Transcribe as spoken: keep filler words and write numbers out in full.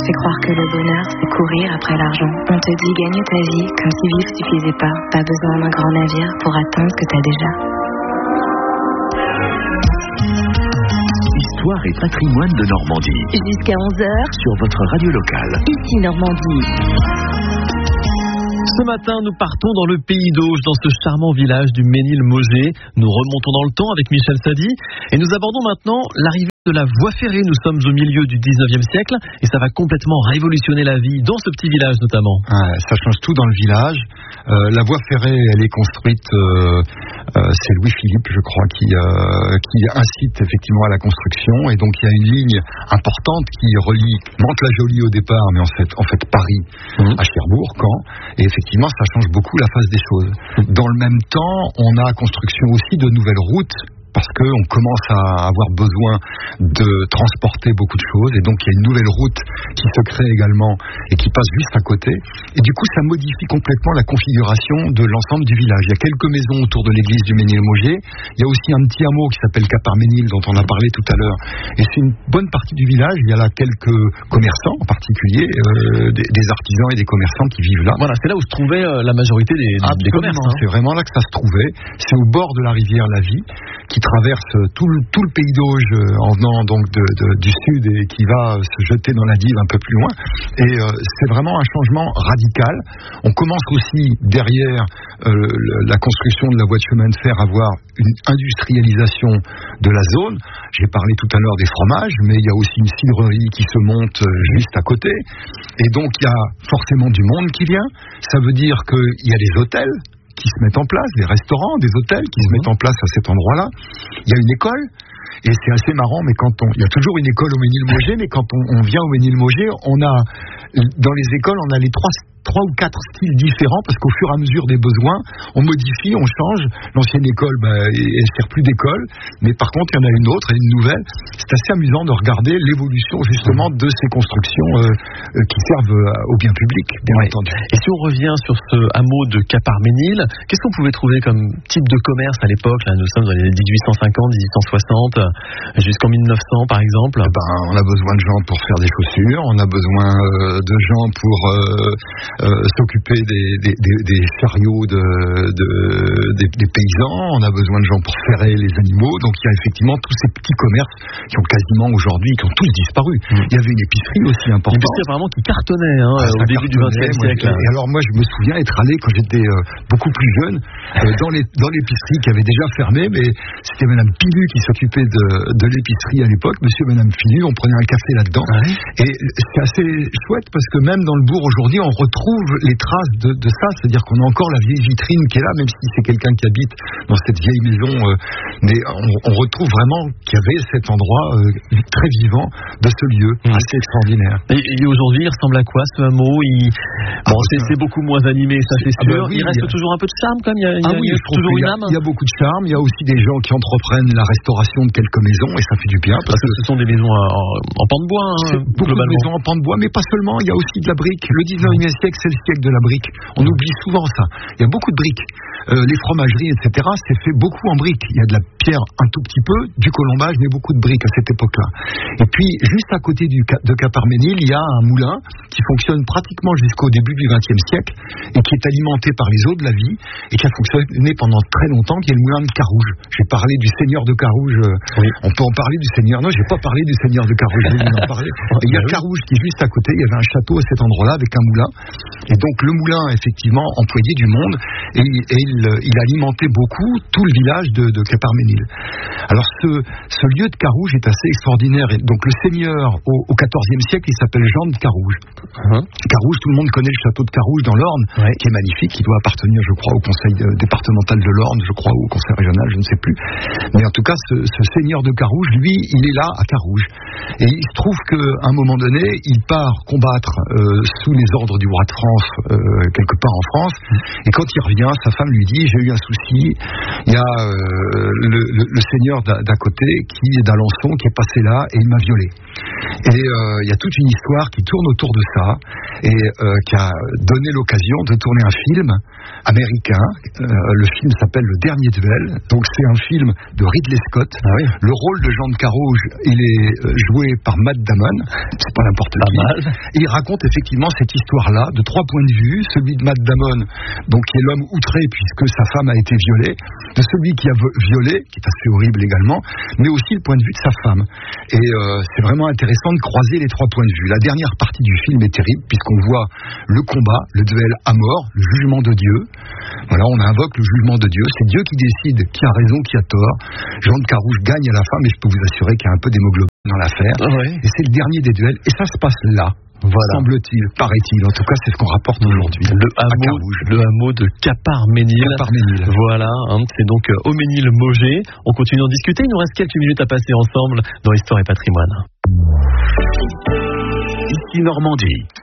fait croire que le bonheur, c'est courir après l'argent. On te dit gagne ta vie comme si vivre suffisait pas. Pas besoin d'un grand navire pour atteindre ce que t'as déjà. Histoire et patrimoine de Normandie. Jusqu'à onze heures. Sur votre radio locale. Ici Normandie. Ce matin, nous partons dans le Pays d'Auge, dans ce charmant village du Ménil-Mauger. Nous remontons dans le temps avec Michel Sadi et nous abordons maintenant l'arrivée de la voie ferrée. Nous sommes au milieu du dix-neuvième siècle et ça va complètement révolutionner la vie dans ce petit village notamment. Ouais, ça change tout dans le village. Euh, la voie ferrée, elle est construite, euh, euh, c'est Louis-Philippe, je crois, qui, euh, qui incite effectivement à la construction. Et donc il y a une ligne importante qui relie Mantes-la-Jolie au départ, mais en fait, en fait Paris mmh. à Cherbourg, Caen. Et effectivement, ça change beaucoup la face des choses. Dans le même temps, on a construction aussi de nouvelles routes, parce qu'on commence à avoir besoin de transporter beaucoup de choses, et donc il y a une nouvelle route qui se crée également et qui passe juste à côté, et du coup ça modifie complètement la configuration de l'ensemble du village. Il y a quelques maisons autour de l'église du Ménil-Mauger, il y a aussi un petit hameau qui s'appelle Caparménil dont on a parlé tout à l'heure, et c'est une bonne partie du village. Il y a là quelques commerçants en particulier, euh, des, des artisans et des commerçants qui vivent là. Voilà, c'est là où se trouvait euh, la majorité des, des commerces. Hein. C'est vraiment là que ça se trouvait, c'est au bord de la rivière La Vie, qui traverse tout le, tout le Pays d'Auge en venant donc de, de, du sud et qui va se jeter dans la Dive un peu plus loin. Et euh, c'est vraiment un changement radical. On commence aussi derrière euh, la construction de la voie de chemin de fer à voir une industrialisation de la zone. J'ai parlé tout à l'heure des fromages, mais il y a aussi une cidrerie qui se monte juste à côté. Et donc il y a forcément du monde qui vient. Ça veut dire qu'il y a des hôtels qui se mettent en place, des restaurants, des hôtels qui mmh. se mettent en place à cet endroit-là. Il y a une école, et c'est assez marrant, mais quand on... Il y a toujours une école au Ménil-Mauger, mais quand on, on vient au Ménil-Mauger, on a... Dans les écoles, on a les trois... trois ou quatre styles différents, parce qu'au fur et à mesure des besoins, on modifie, on change. L'ancienne école, bah, elle ne sert plus d'école, mais par contre, il y en a une autre et une nouvelle. C'est assez amusant de regarder l'évolution justement de ces constructions euh, euh, qui servent au bien public, bien ouais. entendu. Et si on revient sur ce hameau de Caparménil, qu'est-ce qu'on pouvait trouver comme type de commerce à l'époque? Là, nous sommes dans les dix-huit cent cinquante, dix-huit cent soixante, jusqu'en mille neuf cents par exemple. Eh ben, on a besoin de gens pour faire des chaussures, on a besoin euh, de gens pour... Euh, Euh, s'occuper des, des, des, des chariots de, de, des, des paysans, on a besoin de gens pour ferrer les animaux, donc il y a effectivement tous ces petits commerces qui ont quasiment aujourd'hui, qui ont tous disparu. Mmh. Il y avait une épicerie aussi importante. Une épicerie vraiment qui cartonnait hein, ah, au début du vingtième siècle. Et alors moi je me souviens être allé quand j'étais euh, beaucoup plus jeune euh, dans, les, dans l'épicerie qui avait déjà fermé, mais c'était Madame Pilu qui s'occupait de, de l'épicerie à l'époque, Monsieur et Madame Pilu, on prenait un café là-dedans. Ah oui. Et c'est assez chouette parce que même dans le bourg aujourd'hui on retrouve les traces de, de ça, c'est-à-dire qu'on a encore la vieille vitrine qui est là, même si c'est quelqu'un qui habite dans cette vieille maison, euh, mais on, on retrouve vraiment qu'il y avait cet endroit euh, très vivant de ce lieu, mmh. assez extraordinaire. Et, et aujourd'hui, il ressemble à quoi ce hameau? il... Bon, ah, c'est, c'est beaucoup moins animé, ça c'est sûr. Ah bah oui, il reste il a... toujours un peu de charme quand même. Il y a, ah il y a, oui, il y a toujours une âme. Il y a beaucoup de charme. Il y a aussi des gens qui entreprennent la restauration de quelques maisons et ça fait du bien. Parce, parce que, que ce sont des maisons en, en pan de bois. Hein, beaucoup de maisons en pan de bois, mais pas seulement. Il y a aussi de la brique. Le dix-neuvième siècle, c'est le siècle de la brique. On oublie souvent ça. Il y a beaucoup de briques. Euh, les fromageries, et cetera, c'est fait beaucoup en briques. Il y a de la pierre un tout petit peu, du colombage, mais beaucoup de briques à cette époque-là. Et puis, juste à côté du, de Caparménil, il y a un moulin qui fonctionne pratiquement jusqu'au début du vingtième siècle et qui est alimenté par les eaux de la Vie et qui a fonctionné pendant très longtemps, qui est le moulin de Carouge. J'ai parlé du seigneur de Carouge. Oui. On peut en parler du seigneur. Non, j'ai pas parlé du seigneur de Carouge. Je vais en parler. Et il y a Carouge qui est juste à côté. Il y avait un château à cet endroit-là avec un moulin. Et donc, le moulin, effectivement, employait du monde et, et il, il alimentait beaucoup tout le village de, de Caparménil. Alors, ce, ce lieu de Carouge est assez extraordinaire. Et donc, le seigneur, au, au quatorzième siècle, il s'appelle Jean de Carouge. Uh-huh. Carouge, tout le monde connaît le château de Carouge dans l'Orne, ouais. qui est magnifique, qui doit appartenir, je crois, au conseil de, départemental de l'Orne, je crois, ou au conseil régional, je ne sais plus. Mais en tout cas, ce, ce seigneur de Carouge, lui, il est là à Carouge. Et il se trouve qu'à un moment donné, il part combattre euh, sous les ordres du roi de France, euh, quelque part en France. Et quand il revient, sa femme lui dit, j'ai eu un souci, il y a euh, le, le, le seigneur d'à, d'à côté, qui est d'Alençon, qui est passé là, et il m'a violé. Et euh, il y a toute une histoire qui tourne autour de ça. et euh, qui a donné l'occasion de tourner un film américain. Euh, le film s'appelle Le Dernier Duel. Donc c'est un film de Ridley Scott. Ah oui. Le rôle de Jean de Carouge, il est euh, joué par Matt Damon. C'est pas n'importe qui. Mal. Et il raconte effectivement cette histoire-là de trois points de vue. Celui de Matt Damon, donc qui est l'homme outré puisque sa femme a été violée, de celui qui a violé, qui est assez horrible également, mais aussi le point de vue de sa femme. Et euh, c'est vraiment intéressant de croiser les trois points de vue. La dernière partie du film est terrible puisqu'on voit le combat, le duel à mort, le jugement de Dieu. Voilà, on invoque le jugement de Dieu. C'est Dieu qui décide qui a raison, qui a tort. Jean de Carouge gagne à la fin, mais je peux vous assurer qu'il y a un peu d'hémoglobine dans l'affaire. Ouais. Et c'est le dernier des duels. Et ça se passe là. Voilà. Semble-t-il, paraît-il. En tout cas, c'est ce qu'on rapporte aujourd'hui. Le hameau, le hameau de Caparménil. Caparménil. Voilà, hein, c'est donc euh, au Ménil-Mauger. On continue d'en discuter. Il nous reste quelques minutes à passer ensemble dans Histoire et Patrimoine. Ici Normandie.